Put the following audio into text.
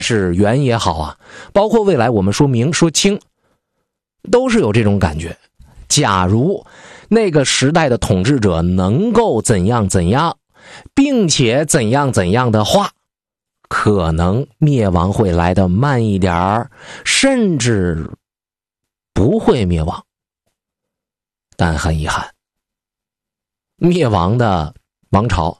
是元也好啊，包括未来我们说明说清，都是有这种感觉。假如那个时代的统治者能够怎样怎样，并且怎样怎样的话，可能灭亡会来得慢一点儿，甚至不会灭亡。但很遗憾，灭亡的王朝